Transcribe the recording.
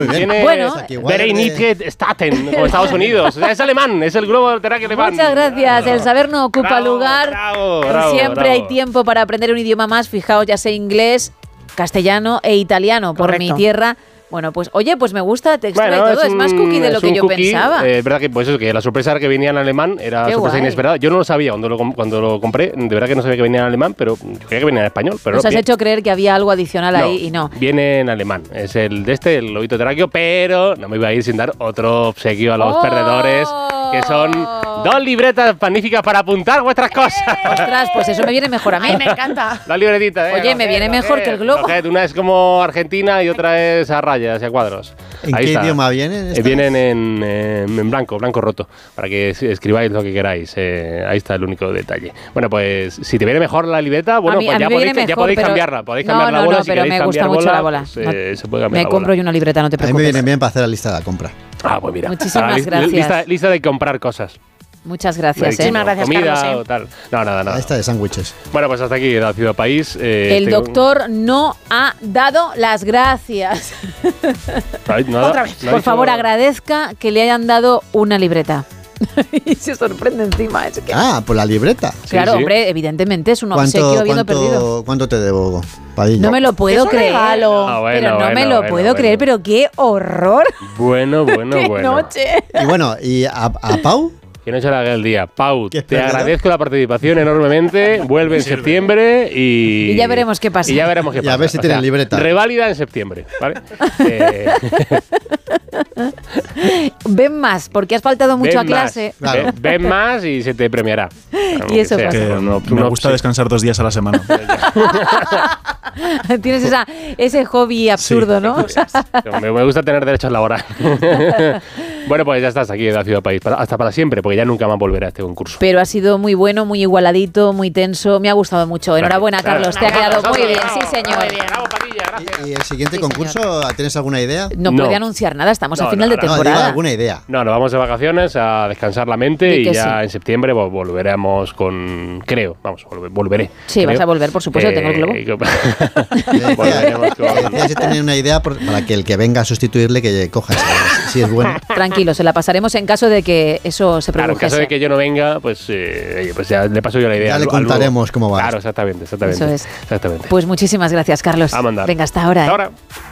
Tiene Vereinigkeit Staaten, como Estados Unidos. O sea, es alemán, es el globo terráqueo alemán. Muchas gracias. El saber no ocupa lugar. Siempre hay tiempo para aprender un idioma más. Fijaos, ya sé inglés, castellano e italiano por mi tierra. Bueno, pues oye, pues me gusta textura y todo. Es más cookie de lo que yo pensaba. Verdad que pues eso, que la sorpresa era que venía en alemán, era sorpresa inesperada. Yo no lo sabía cuando lo compré, de verdad que no sabía que venía en alemán, pero yo creía que venía en español. Pero nos has hecho creer que había algo adicional ahí y no. Viene en alemán, es el lobito terráqueo, pero no me iba a ir sin dar otro obsequio a los perdedores, que son 2 libretas magníficas para apuntar vuestras cosas. Ostras, pues eso me viene mejor a mí. Ay, me encanta. 2 libretitas, Oye, me viene mejor que el globo. Una es como Argentina y otra es a rayas y a cuadros. ¿En qué idioma vienen? Vienen en blanco roto, para que escribáis lo que queráis. Ahí está el único detalle. Bueno, pues si te viene mejor la libreta, bueno, pues ya podéis cambiarla. Podéis cambiar la bola. No, pero me gusta mucho la bola. Se puede cambiar me compro yo una libreta, no te preocupes. A mí me viene bien para hacer la lista de la compra. Pues mira. Muchísimas gracias. Lista de comprar cosas. Muchas gracias. Muchísimas gracias, comida Carlos, o tal. No, nada. Esta de sándwiches. Bueno, pues hasta aquí la Ciudad País. El doctor no ha dado las gracias. Otra vez. Por favor, agradezca que le hayan dado una libreta. Y se sorprende encima. Es que... por la libreta. Claro, hombre, evidentemente es un obsequio habiendo perdido. ¿Cuánto te debo, Padilla? No me lo puedo creer. Pero no me lo puedo creer, pero qué horror. Bueno. Qué noche. Y bueno, ¿y a Pau? Que no se le haga el día. Pau, te agradezco la participación enormemente. Vuelve en septiembre y ya veremos qué pasa. Y ya veremos qué pasa. Y a ver si tienen libreta. Reválida en septiembre, ¿vale? Ven más, porque has faltado mucho a clase. Claro. Ven más y se te premiará. Y eso pasa. Me gusta descansar 2 días a la semana. Tienes ese hobby absurdo, sí. ¿no? Me gusta tener derechos laborales. Bueno, pues ya estás aquí en la Ciudad País. Hasta para siempre, porque ya nunca más volverá a este concurso. Pero ha sido muy bueno, muy igualadito, muy tenso. Me ha gustado mucho. Enhorabuena, Carlos. Te ha quedado muy bien. Sí, señor. Bravo, Padilla, gracias. ¿Y el siguiente concurso, tienes alguna idea? No puede anunciar nada. Estamos a final de temporada. No, digo alguna idea. No, nos vamos de vacaciones a descansar la mente y ya en septiembre volveremos con... Creo, volveré. Sí, vas a volver, por supuesto, tengo el globo. Decía si tenía una idea para que el que venga a sustituirle que coja si es bueno. Tranquilo, se la pasaremos en caso de que eso se produjese. Claro, en caso de que yo no venga, pues ya le paso yo la idea. Ya le contaremos cómo va. Claro, exactamente. Eso es. Exactamente. Pues muchísimas gracias, Carlos. A mandar. Venga, hasta ahora. Hasta ahora.